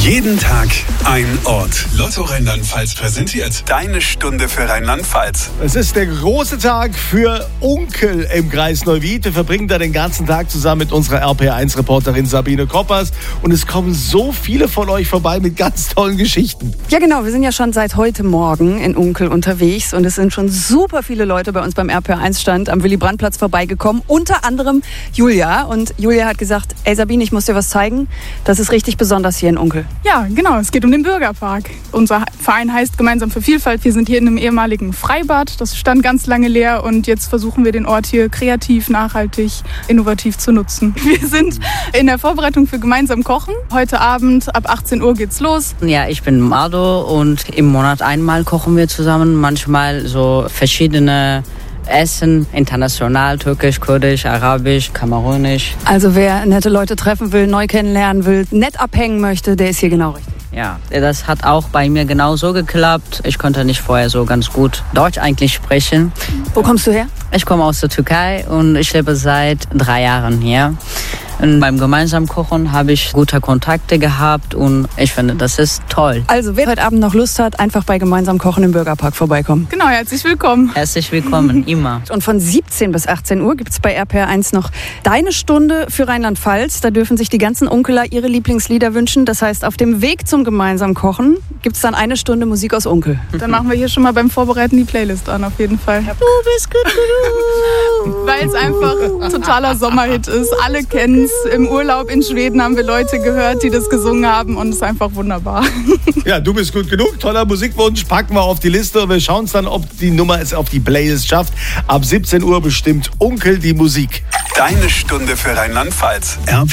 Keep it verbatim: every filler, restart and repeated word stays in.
Jeden Tag ein Ort. Lotto Rheinland-Pfalz präsentiert deine Stunde für Rheinland-Pfalz. Es ist der große Tag für Unkel im Kreis Neuwied. Wir verbringen da den ganzen Tag zusammen mit unserer R P eins Reporterin Sabine Koppers. Und es kommen so viele von euch vorbei mit ganz tollen Geschichten. Ja genau, wir sind ja schon seit heute Morgen in Unkel unterwegs. Und es sind schon super viele Leute bei uns beim R P eins Stand am Willy-Brandt-Platz vorbeigekommen. Unter anderem Julia. Und Julia hat gesagt, ey Sabine, ich muss dir was zeigen. Das ist richtig besonders hier in Unkel. Ja, genau. Es geht um den Bürgerpark. Unser Verein heißt Gemeinsam für Vielfalt. Wir sind hier in einem ehemaligen Freibad. Das stand ganz lange leer und jetzt versuchen wir den Ort hier kreativ, nachhaltig, innovativ zu nutzen. Wir sind in der Vorbereitung für gemeinsam Kochen. Heute Abend ab achtzehn Uhr geht's los. Ja, ich bin Mardo und im Monat einmal kochen wir zusammen. Manchmal so verschiedene Essen, international, türkisch, kurdisch, arabisch, kamerunisch. Also wer nette Leute treffen will, neu kennenlernen will, nett abhängen möchte, der ist hier genau richtig. Ja, das hat auch bei mir genau so geklappt. Ich konnte nicht vorher so ganz gut Deutsch eigentlich sprechen. Wo kommst du her? Ich komme aus der Türkei und ich lebe seit drei Jahren hier. Und beim gemeinsamen Kochen habe ich gute Kontakte gehabt und ich finde, das ist toll. Also wer heute Abend noch Lust hat, einfach bei gemeinsam Kochen im Bürgerpark vorbeikommen. Genau, herzlich willkommen. Herzlich willkommen, immer. Und von siebzehn bis achtzehn Uhr gibt es bei R P eins noch Deine Stunde für Rheinland-Pfalz. Da dürfen sich die ganzen Unkeler ihre Lieblingslieder wünschen. Das heißt, auf dem Weg zum gemeinsamen Kochen gibt es dann eine Stunde Musik aus Unkel. Dann machen wir hier schon mal beim Vorbereiten die Playlist an, auf jeden Fall. Du bist gut genug. Weil es einfach ein totaler Sommerhit ist. Alle kennen es. Im Urlaub in Schweden haben wir Leute gehört, die das gesungen haben und es ist einfach wunderbar. Ja, du bist gut genug. Toller Musikwunsch. Packen wir auf die Liste und wir schauen uns dann, ob die Nummer es auf die Playlist schafft. Ab siebzehn Uhr bestimmt Unkel die Musik. Deine Stunde für Rheinland-Pfalz. R P